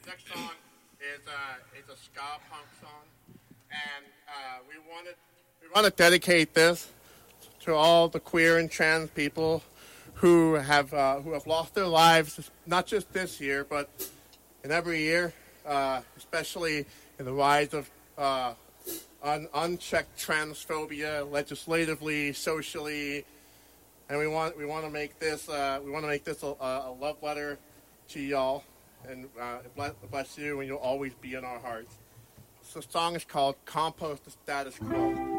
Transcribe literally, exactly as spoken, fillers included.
next song is uh, it's a ska punk song, and uh, we wanted we want to dedicate this to all the queer and trans people who have uh, who have lost their lives, not just this year, but in every year, uh, especially in the rise of uh, un- unchecked transphobia, legislatively, socially, and we want we want to make this uh, we want to make this a, a love letter to y'all, and uh, bless, bless you, and you'll always be in our hearts. So the song is called "Compost the Status Quo."